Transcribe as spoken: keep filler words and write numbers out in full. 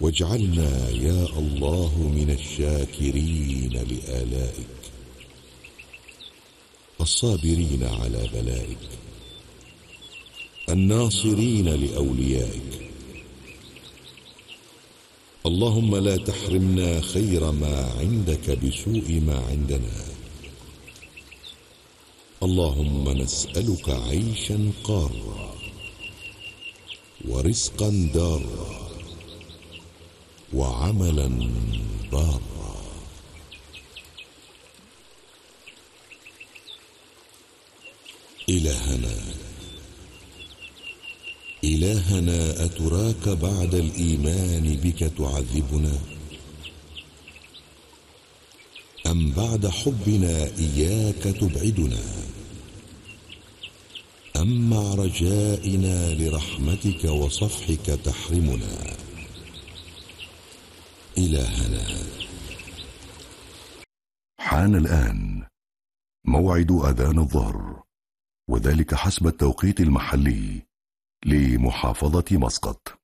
واجعلنا يا الله من الشاكرين لآلائك الصابرين على بلائك الناصرين لأوليائك. اللهم لا تحرمنا خير ما عندك بسوء ما عندنا. اللهم نسألك عيشا قارا ورزقا دارا وعملا بارا. إلهنا إلهنا أتراك بعد الإيمان بك تعذبنا، أم بعد حبنا إياك تبعدنا، أم مع رجائنا لرحمتك وصفحك تحرمنا؟ إلهنا. حان الآن موعد أذان الظهر، وذلك حسب التوقيت المحلي لمحافظة مسقط.